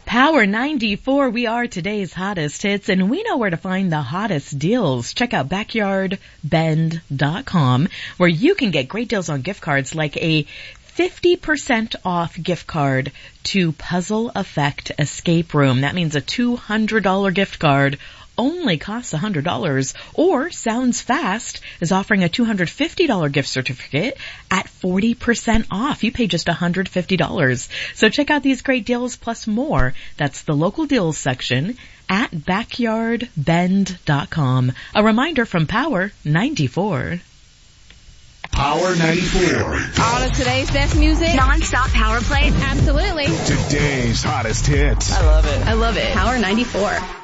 Power 94, we are today's hottest hits, and we know where to find the hottest deals. Check out backyardbend.com, where you can get great deals on gift cards like a 50% off gift card to Puzzle Effect Escape Room. That means a $200 gift card only costs $100. Or Sounds Fast is offering a $250 gift certificate at 40% off. You pay just $150. So check out these great deals plus more. That's the local deals section at backyardbend.com. A reminder from Power 94. Power 94. All of today's best music. Non-stop power play. Absolutely. Today's hottest hits. I love it. Power 94.